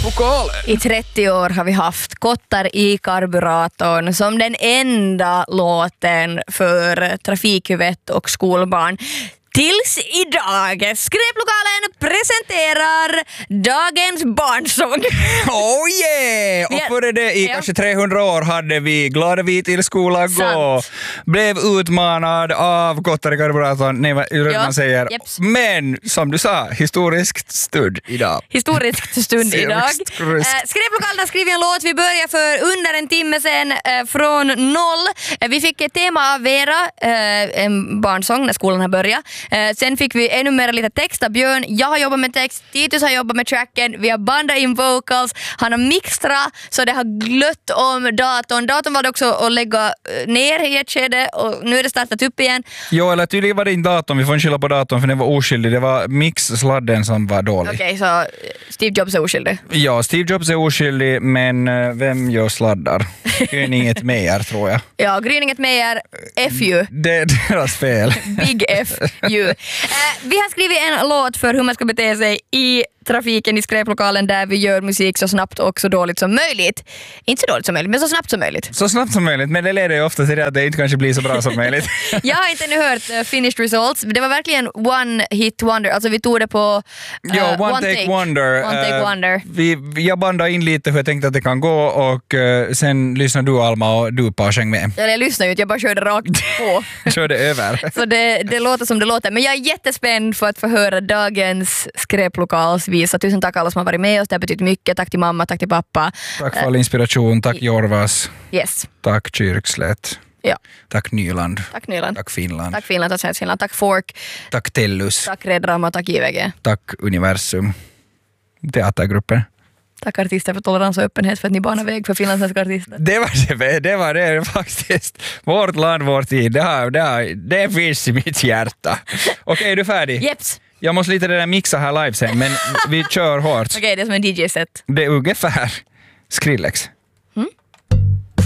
Skräpokalen. I 30 år har vi haft Kottar i karburatorn som den enda låten för trafikhuvud och skolbarn. Tills idag. Skräplokalen presenterar dagens barnsång. Oh yeah! Och före det i kanske 300 år hade vi Glada vi till skolan gå. Blev utmanad av Kottar i karburatorn. Nej, vad man säger. Jeps. Men som du sa, historiskt stund idag. Historiskt stund idag. Skräplokalen har skrivit en låt. Vi började för under en timme sedan från 0. Vi fick ett tema av Vera, en barnsång när skolan har börjat. Sen fick vi ännu mer lite text av Björn. Jag har jobbat med text, Titus har jobbat med tracken. Vi har bandat in vocals. Han har mixtrat så det har glött om datorn. Datorn var det också att lägga ner i ett skede och nu är det startat upp igen. Jo, eller tydligen var det inte datorn. Vi får inte skylla på datorn för den var oskyldig. Det var mix-sladden som var dålig. Okej, så Steve Jobs är oskyldig. Ja, Steve Jobs är oskyldig, men vem gör sladdar? Gryninget Meijer, tror jag. Ja, Gryninget Meijer, F-ju. Det är deras fel. Big F-ju. Vi har skrivit en låt för hur man ska bete sig i trafiken i skräplokalen där vi gör musik så snabbt och så dåligt som möjligt. Inte så dåligt som möjligt, men så snabbt som möjligt. Så snabbt som möjligt, men det leder ju ofta till att det inte kanske blir så bra som möjligt. Jag har inte nu hört finished results. Det var verkligen one hit wonder. Alltså vi tog det på one take wonder. One take wonder. Jag bandade in lite för jag tänkte att det kan gå och sen lyssnar du Alma och du på sjöng med. Jag lyssnar ju inte, jag bara körde rakt på. Körde över. Så det låter som det låter. Men jag är jättespänd för att få höra dagens skräplokalsvisa. Tusen tack alla som har varit med oss. Det har betytt mycket. Tack till mamma, tack till pappa. Tack för all inspiration. Tack Jorvas. Yes. Tack Kyrkslätt. Ja. Tack Nyland. Tack Nyland. Tack Finland. Tack Finland, tack Svensk Finland. Tack Fork. Tack Tellus. Tack Red Rama, tack IVG. Tack Universum. Teatergrupper. Tack artister för tolerans och öppenhet för att ni banar väg för finlandssvenska artister. Det var det faktiskt. Vårt land, vår tid. Det finns i mitt hjärta. Okej, är du färdig? Jeps. Jag måste lite det där mixa här live sen, men vi kör hårt. Okej, det är som en DJ-set. Det är ungefär Skrillex.